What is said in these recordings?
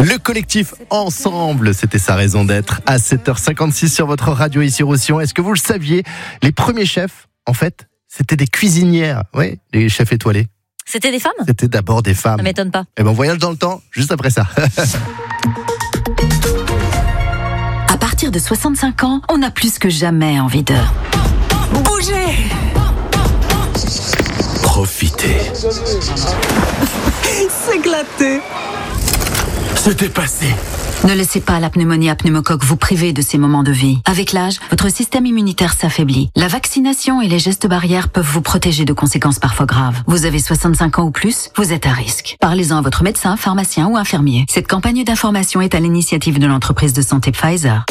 Le collectif Ensemble, c'était sa raison d'être. À 7h56 sur votre radio ici Roussillon. Est-ce que vous le saviez? Les premiers chefs, en fait, c'était des cuisinières. Oui, les chefs étoilés. C'était des femmes? C'était d'abord des femmes. Ça m'étonne pas. Et ben, on voyage dans le temps, juste après ça. À partir de 65 ans, on a plus que jamais envie de bouger. Profiter. S'éclater. Se dépasser. Ne laissez pas la pneumonie à pneumocoque vous priver de ces moments de vie. Avec l'âge, votre système immunitaire s'affaiblit. La vaccination et les gestes barrières peuvent vous protéger de conséquences parfois graves. Vous avez 65 ans ou plus, vous êtes à risque. Parlez-en à votre médecin, pharmacien ou infirmier. Cette campagne d'information est à l'initiative de l'entreprise de santé Pfizer.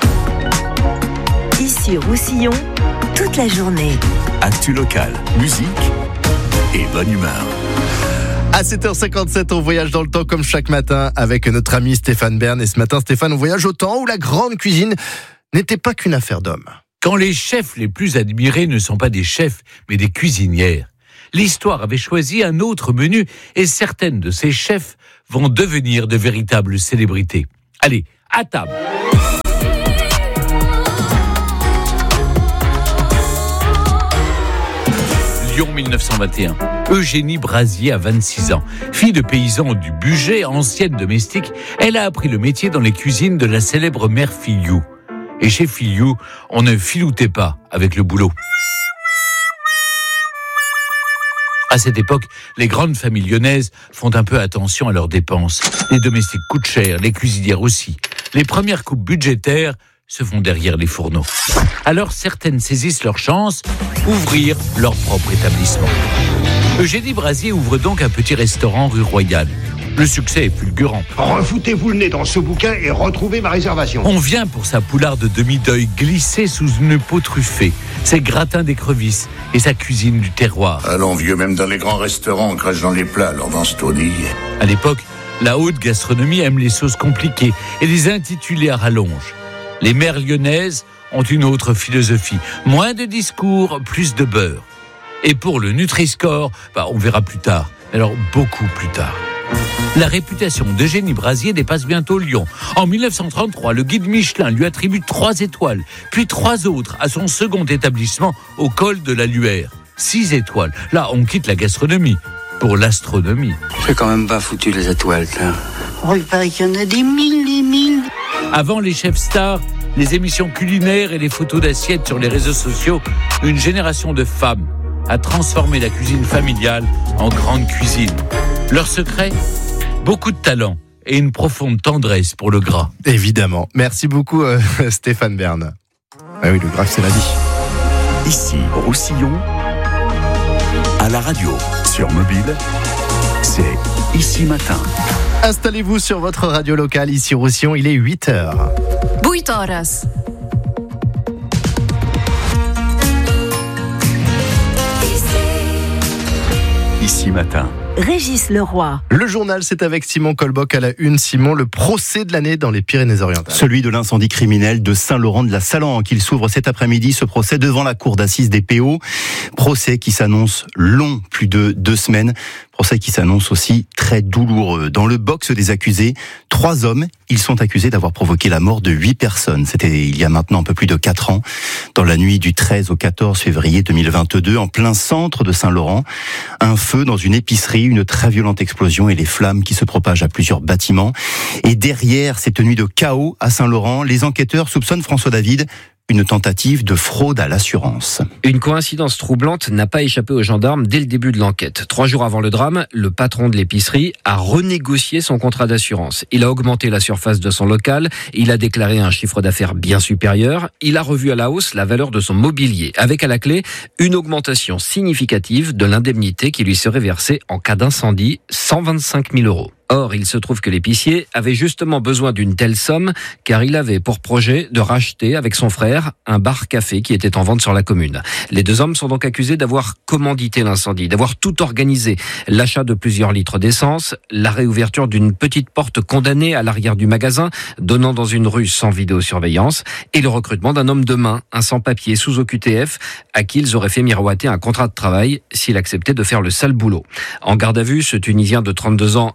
Ici Roussillon, toute la journée. Actu locale, musique et bonne humeur. À 7h57, on voyage dans le temps comme chaque matin avec notre ami Stéphane Bern. Et ce matin, Stéphane, on voyage au temps où la grande cuisine n'était pas qu'une affaire d'hommes. Quand les chefs les plus admirés ne sont pas des chefs, mais des cuisinières. L'histoire avait choisi un autre menu et certaines de ces chefs vont devenir de véritables célébrités. Allez, à table. Lyon 1921. Eugénie Brasier a 26 ans. Fille de paysan du Bugey, ancienne domestique, elle a appris le métier dans les cuisines de la célèbre mère Filiou. Et chez Filiou, on ne filoutait pas avec le boulot. À cette époque, les grandes familles lyonnaises font un peu attention à leurs dépenses. Les domestiques coûtent cher, les cuisinières aussi. Les premières coupes budgétaires se font derrière les fourneaux. Alors certaines saisissent leur chance, ouvrir leur propre établissement. Eugénie Brasier ouvre donc un petit restaurant rue Royale. Le succès est fulgurant. Refoutez-vous le nez dans ce bouquin et retrouvez ma réservation. On vient pour sa poularde de demi-deuil glissée sous une peau truffée, ses gratins d'écrevisses et sa cuisine du terroir. Allons vieux, même dans les grands restaurants, on crache dans les plats, alors dans ce taudis. À l'époque, la haute gastronomie aime les sauces compliquées et les intitulés à rallonge. Les mères lyonnaises ont une autre philosophie. Moins de discours, plus de beurre. Et pour le Nutri-Score, on verra plus tard. Alors, beaucoup plus tard. La réputation d'Eugénie Brasier dépasse bientôt Lyon. En 1933, le guide Michelin lui attribue 3 étoiles, puis 3 autres à son second établissement au col de la Luère. 6 étoiles. Là, on quitte la gastronomie pour l'astronomie. C'est quand même pas foutu les étoiles, ça. Oh, il paraît qu'il y en a des mille. Avant les chefs stars, les émissions culinaires et les photos d'assiettes sur les réseaux sociaux, une génération de femmes a transformé la cuisine familiale en grande cuisine. Leur secret ? Beaucoup de talent et une profonde tendresse pour le gras. Évidemment. Merci beaucoup Stéphane Bern. Ah oui, le gras, c'est la vie. Ici, Roussillon, à la radio, sur mobile, c'est Ici Matin. Installez-vous sur votre radio locale ici Roussillon, il est 8h. 8 horas. Ici Matin. Régis Leroy. Le journal, c'est avec Simon Colboc à la une. Simon, le procès de l'année dans les Pyrénées-Orientales. Celui de l'incendie criminel de Saint-Laurent-de-la-Salanque. Il s'ouvre cet après-midi, ce procès devant la cour d'assises des PO. Procès qui s'annonce long, plus de 2 semaines. Procès qui s'annonce aussi très douloureux. Dans le box des accusés, 3 hommes, ils sont accusés d'avoir provoqué la mort de 8 personnes. C'était il y a maintenant un peu plus de 4 ans. Dans la nuit du 13 au 14 février 2022, en plein centre de Saint-Laurent, un feu dans une épicerie, une très violente explosion et les flammes qui se propagent à plusieurs bâtiments. Et derrière cette nuit de chaos à Saint-Laurent, les enquêteurs soupçonnent François David une tentative de fraude à l'assurance. Une coïncidence troublante n'a pas échappé aux gendarmes dès le début de l'enquête. 3 jours avant le drame, le patron de l'épicerie a renégocié son contrat d'assurance. Il a augmenté la surface de son local, il a déclaré un chiffre d'affaires bien supérieur, il a revu à la hausse la valeur de son mobilier, avec à la clé une augmentation significative de l'indemnité qui lui serait versée en cas d'incendie, 125 000 €. Or, il se trouve que l'épicier avait justement besoin d'une telle somme car il avait pour projet de racheter avec son frère un bar-café qui était en vente sur la commune. Les 2 hommes sont donc accusés d'avoir commandité l'incendie, d'avoir tout organisé. L'achat de plusieurs litres d'essence, la réouverture d'une petite porte condamnée à l'arrière du magasin, donnant dans une rue sans vidéosurveillance, et le recrutement d'un homme de main, un sans-papier sous OQTF, à qui ils auraient fait miroiter un contrat de travail s'il acceptait de faire le sale boulot. En garde à vue, ce Tunisien de 32 ans a reconnu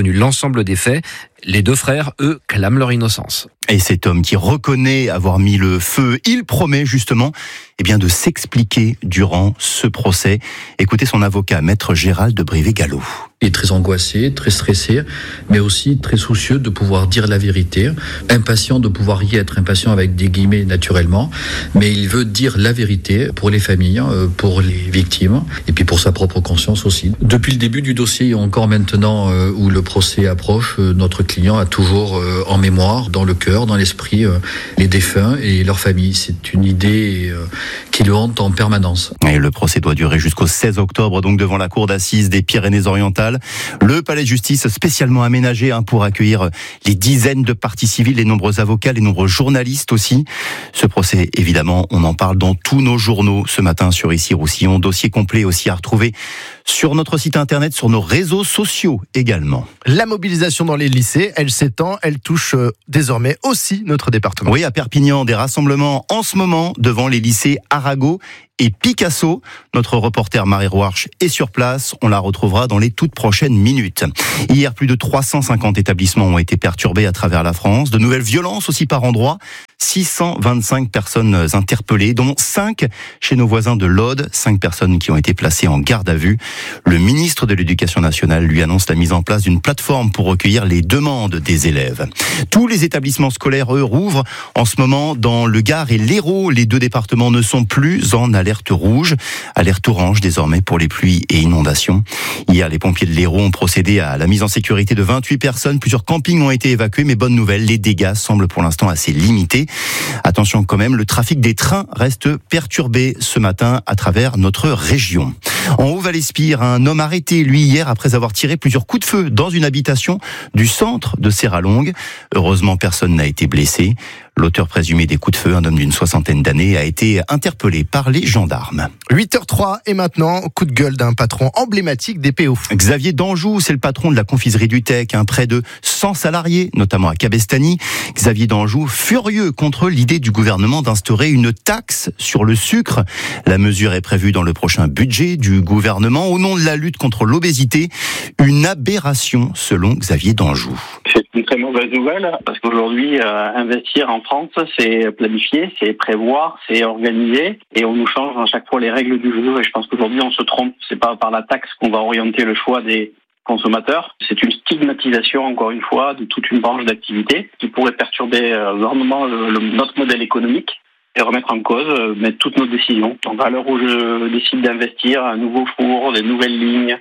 reconnu l'ensemble des faits. Les deux frères, eux, clament leur innocence. Et cet homme qui reconnaît avoir mis le feu, il promet justement de s'expliquer durant ce procès. Écoutez son avocat, maître Gérald de Brivet-Gallo. Il est très angoissé, très stressé, mais aussi très soucieux de pouvoir dire la vérité, impatient de pouvoir y être, impatient avec des guillemets naturellement, mais il veut dire la vérité pour les familles, pour les victimes, et puis pour sa propre conscience aussi. Depuis le début du dossier et encore maintenant où le procès approche, notre client a toujours en mémoire, dans le cœur, dans l'esprit, les défunts et leurs familles. C'est une idée qui le hante en permanence. Et le procès doit durer jusqu'au 16 octobre, donc devant la cour d'assises des Pyrénées-Orientales. Le palais de justice spécialement aménagé pour accueillir les dizaines de parties civiles, les nombreux avocats, les nombreux journalistes aussi. Ce procès, évidemment, on en parle dans tous nos journaux ce matin sur Ici Roussillon. Dossier complet aussi à retrouver sur notre site internet, sur nos réseaux sociaux également. La mobilisation dans les lycées, elle s'étend, elle touche désormais aussi notre département. Oui, à Perpignan, des rassemblements en ce moment devant les lycées Arago et Picasso. Notre reporter Marie Roarch est sur place. On la retrouvera dans les toutes prochaines minutes. Hier, plus de 350 établissements ont été perturbés à travers la France. De nouvelles violences aussi par endroits. 625 personnes interpellées, dont 5 chez nos voisins de l'Aude. 5 personnes qui ont été placées en garde à vue. Le ministre de l'Éducation nationale lui annonce la mise en place d'une plateforme pour recueillir les demandes des élèves. Tous les établissements scolaires, eux, rouvrent en ce moment dans le Gard et l'Hérault. Les deux départements ne sont plus en alerte rouge. Alerte orange désormais pour les pluies et inondations. Hier, les pompiers de l'Hérault ont procédé à la mise en sécurité de 28 personnes. Plusieurs campings ont été évacués, mais bonne nouvelle, les dégâts semblent pour l'instant assez limités. Attention quand même, le trafic des trains reste perturbé ce matin à travers notre région. En Haut-Val-Espire, un homme arrêté, lui, hier, après avoir tiré plusieurs coups de feu dans une habitation du centre de Serralongue. Heureusement, personne n'a été blessé. L'auteur présumé des coups de feu, un homme d'une 60aine d'années, a été interpellé par les gendarmes. 8h03 et maintenant, coup de gueule d'un patron emblématique des PO. Xavier Danjou, c'est le patron de la confiserie du Tech, près de 100 salariés, notamment à Cabestany. Xavier Danjou, furieux contre l'idée du gouvernement d'instaurer une taxe sur le sucre. La mesure est prévue dans le prochain budget du gouvernement au nom de la lutte contre l'obésité. Une aberration selon Xavier Danjou. C'est une très mauvaise nouvelle parce qu'aujourd'hui, investir en France, c'est planifier, c'est prévoir, c'est organiser et on nous change à chaque fois les règles du jeu et je pense qu'aujourd'hui on se trompe. C'est pas par la taxe qu'on va orienter le choix des consommateurs. C'est une stigmatisation, encore une fois, de toute une branche d'activité qui pourrait perturber grandement notre modèle économique et remettre en cause toutes nos décisions. Donc à l'heure où je décide d'investir un nouveau four, des nouvelles lignes,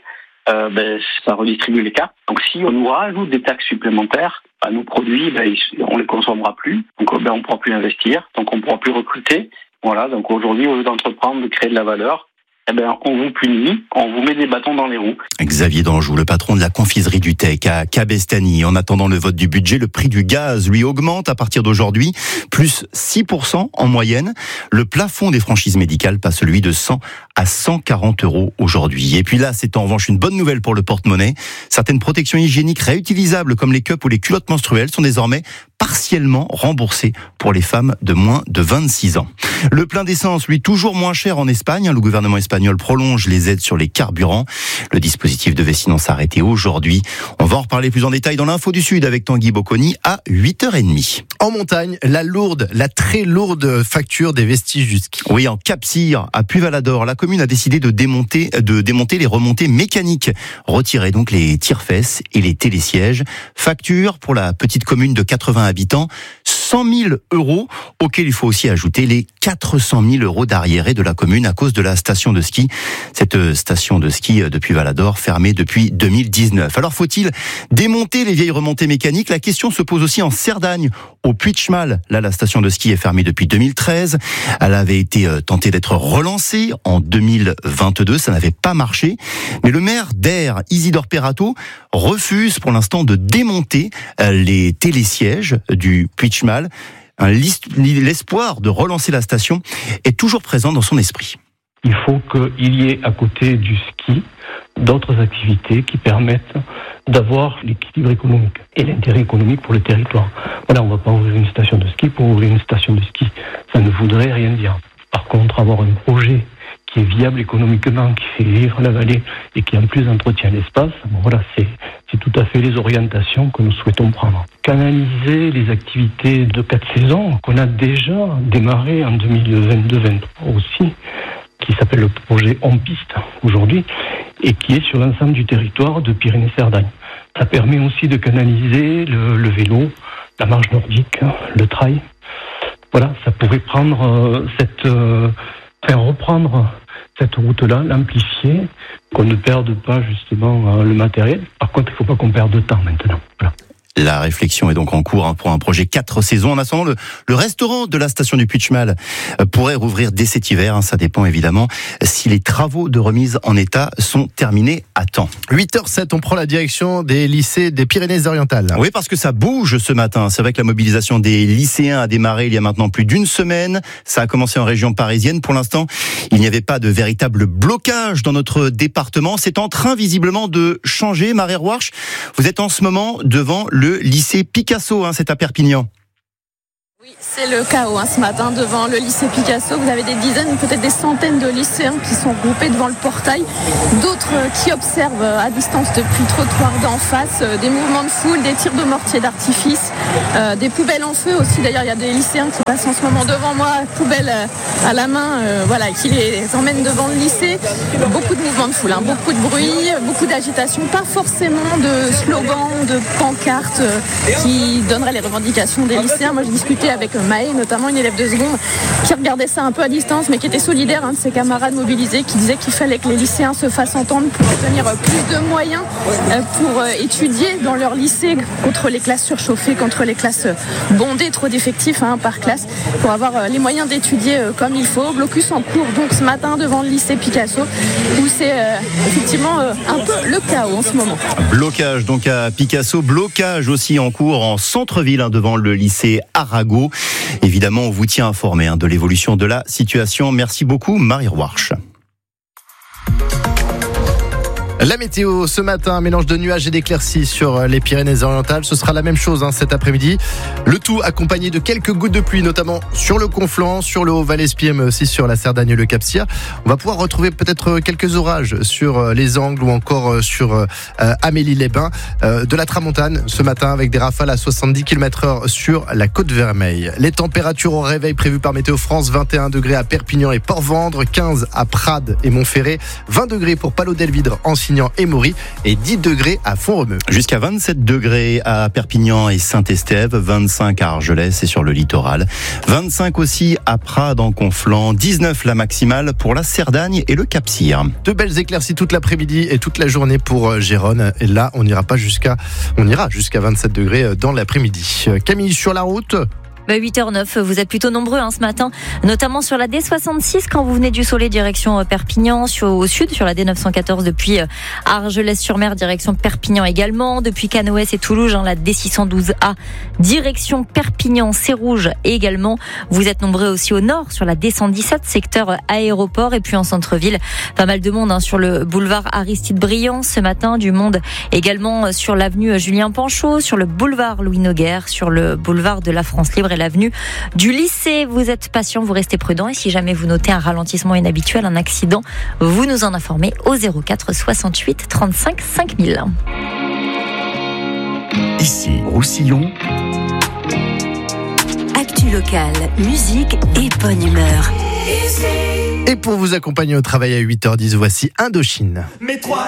ça redistribue les cartes. Donc si on nous rajoute des taxes supplémentaires, nos produits, on les consommera plus. Donc on ne pourra plus investir, donc on ne pourra plus recruter. Voilà, donc aujourd'hui, au lieu d'entreprendre, de créer de la valeur, on vous punit, on vous met des bâtons dans les roues. Xavier Danjou, le patron de la confiserie du Tech à Cabestany. En attendant le vote du budget, le prix du gaz, lui, augmente à partir d'aujourd'hui, plus 6% en moyenne. Le plafond des franchises médicales passe, lui, de 100 à 140 € aujourd'hui. Et puis là, c'est en revanche une bonne nouvelle pour le porte-monnaie. Certaines protections hygiéniques réutilisables, comme les cups ou les culottes menstruelles, sont désormais partiellement remboursées pour les femmes de moins de 26 ans. Le plein d'essence, lui, toujours moins cher en Espagne. Le gouvernement espagnol prolonge les aides sur les carburants. Le dispositif devait sinon s'arrêter aujourd'hui. On va en reparler plus en détail dans l'info du Sud avec Tanguy Bocconi à 8h30. En montagne, la très lourde facture des vestiges du ski. Oui, en Cap-Cyr, à Puy-Valador, la commune a décidé de démonter les remontées mécaniques. Retirer donc les tire-fesses et les télésièges. Facture pour la petite commune de 80 habitants, 100 000 €, auquel il faut aussi ajouter les 400 000 € d'arriérés de la commune à cause de la station de ski. Cette station de ski de Puy-Valador fermée depuis 2019. Alors faut-il démonter les vieilles remontées mécaniques? La question se pose aussi en Cerdagne, au Puigmal. Là, la station de ski est fermée depuis 2013. Elle avait été tentée d'être relancée en 2022. Ça n'avait pas marché. Mais le maire d'Aire, Isidore Perrato, refuse pour l'instant de démonter les télésièges du Puigmal. L'espoir de relancer la station est toujours présent dans son esprit. Il faut qu'il y ait à côté du ski d'autres activités qui permettent d'avoir l'équilibre économique et l'intérêt économique pour le territoire. Voilà, on ne va pas ouvrir une station de ski pour ouvrir une station de ski. Ça ne voudrait rien dire. Par contre, avoir un projet qui est viable économiquement, qui fait vivre la vallée et qui en plus entretient l'espace, bon, voilà, c'est tout à fait les orientations que nous souhaitons prendre. Canaliser les activités de 4 saisons qu'on a déjà démarré en 2022-2023 aussi, qui s'appelle le projet On Piste aujourd'hui, et qui est sur l'ensemble du territoire de Pyrénées-Cerdagne. Ça permet aussi de canaliser le vélo, la marche nordique, le trail. Voilà, ça pourrait prendre reprendre cette route-là, l'amplifier, qu'on ne perde pas justement le matériel. Par contre, il ne faut pas qu'on perde de temps maintenant. Voilà. La réflexion est donc en cours pour un projet 4 saisons. En attendant, le restaurant de la station du Puigmal pourrait rouvrir dès cet hiver. Ça dépend évidemment si les travaux de remise en état sont terminés à temps. 8h07, on prend la direction des lycées des Pyrénées-Orientales. Oui, parce que ça bouge ce matin. C'est vrai que la mobilisation des lycéens a démarré il y a maintenant plus d'une semaine. Ça a commencé en région parisienne. Pour l'instant, il n'y avait pas de véritable blocage dans notre département. C'est en train visiblement de changer. Marie Roarch, vous êtes en ce moment devant le lycée Picasso, c'est à Perpignan. Oui, c'est le chaos ce matin devant le lycée Picasso. Vous avez des dizaines, peut-être des centaines de lycéens qui sont regroupés devant le portail. D'autres qui observent à distance depuis le trottoir d'en face des mouvements de foule, des tirs de mortier d'artifice, des poubelles en feu aussi. D'ailleurs, il y a des lycéens qui passent en ce moment devant moi, poubelles à la main, qui les emmènent devant le lycée. Beaucoup de mouvements de foule, beaucoup de bruit, beaucoup d'agitation. Pas forcément de slogans, de pancartes qui donneraient les revendications des lycéens. Moi, j'ai discuté avec Maë, notamment une élève de seconde, qui regardait ça un peu à distance, mais qui était solidaire de ses camarades mobilisés, qui disait qu'il fallait que les lycéens se fassent entendre pour obtenir plus de moyens pour étudier dans leur lycée, contre les classes surchauffées, contre les classes bondées, trop d'effectifs par classe, pour avoir les moyens d'étudier comme il faut. Blocus en cours donc ce matin devant le lycée Picasso, où c'est effectivement un peu le chaos en ce moment. Blocage donc à Picasso, blocage aussi en cours en centre-ville devant le lycée Arago. Évidemment, on vous tient informé de l'évolution de la situation. Merci beaucoup, Marie Roarch. La météo ce matin, un mélange de nuages et d'éclaircies sur les Pyrénées-Orientales. Ce sera la même chose cet après-midi. Le tout accompagné de quelques gouttes de pluie, notamment sur le Conflent, sur le Haut-Val-Espier, mais aussi sur la Cerdagne et le Cap-Sire. On va pouvoir retrouver peut-être quelques orages sur les Angles ou encore sur Amélie-les-Bains. De la tramontane ce matin avec des rafales à 70 km/h sur la Côte-Vermeille. Les températures au réveil prévues par Météo France, 21 degrés à Perpignan et Port-Vendre, 15 à Prades et Montferré, 20 degrés pour Palot-Delvidre, Ansignan et Maury et 10 degrés à Font-Romeu. Jusqu'à 27 degrés à Perpignan et Saint-Estève, 25 à Argelès et sur le littoral, 25 aussi à Prades en Conflent, 19 la maximale pour la Cerdagne et le Cap-Sire. De belles éclaircies toute l'après-midi et toute la journée pour Gérone. Et là, on ira jusqu'à 27 degrés dans l'après-midi. Camille, sur la route 8h09, vous êtes plutôt nombreux ce matin, notamment sur la D66 quand vous venez du Soleil direction Perpignan, au sud sur la D914 depuis Argelès-sur-Mer direction Perpignan également, depuis Canoës et Toulouse, la D612A direction Perpignan, c'est rouge également. Vous êtes nombreux aussi au nord sur la D117 secteur aéroport et puis en centre-ville, pas mal de monde sur le boulevard Aristide Briand ce matin, du monde également sur l'avenue Julien Panchaud, sur le boulevard Louis Noguer, sur le boulevard de la France Libre et l'avenue du lycée. Vous êtes patient, vous restez prudent et si jamais vous notez un ralentissement inhabituel, un accident, vous nous en informez au 04 68 35 5000. Ici, Roussillon. Actu locale, musique et bonne humeur. Et pour vous accompagner au travail à 8h10, voici Indochine.